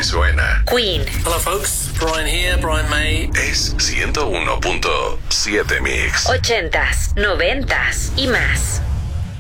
que suena. Queen. Hello folks, Brian here, Brian May. Es 101.7 Mix. 80s, 90s y más.